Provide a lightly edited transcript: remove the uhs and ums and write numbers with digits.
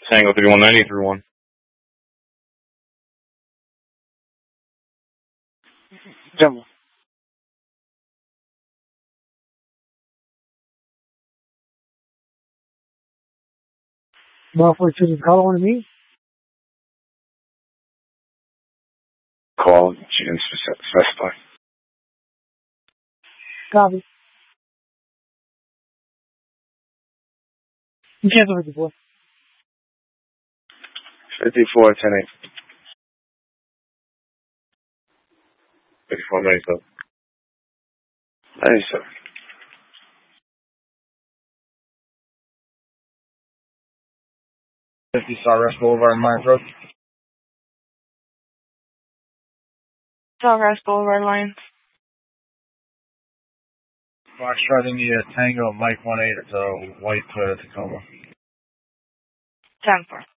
Tango 319031. Llamo. Modified to call on me. Call and specify. Copy. You can't do it before. 54 10 8. 54 97. 97. Sawgrass Boulevard, Mines Road. Sawgrass Boulevard, Lions. Foxtrot India Tango Mike 18. It's a white Toyota Tacoma. 10-4.